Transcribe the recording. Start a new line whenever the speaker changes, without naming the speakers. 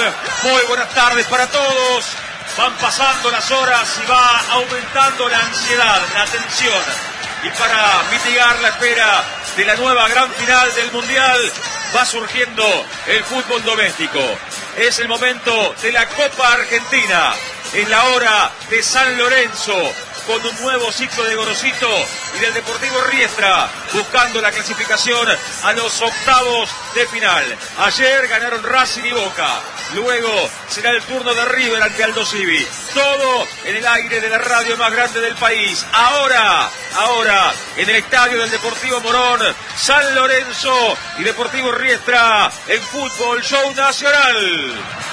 Muy buenas tardes para todos. Van pasando las horas y va aumentando la ansiedad, la tensión. Y para mitigar la espera de la nueva gran final del Mundial, va surgiendo el fútbol doméstico. Es el momento de la Copa Argentina. Es la hora de San Lorenzo, con un nuevo ciclo de Gorosito y del Deportivo Riestra, buscando la clasificación a los octavos de final. Ayer ganaron Racing y Boca. Luego será el turno de River ante Aldo Civi. Todo en el aire de la radio más grande del país. Ahora, en el estadio del Deportivo Morón, San Lorenzo y Deportivo Riestra en Fútbol Show Nacional.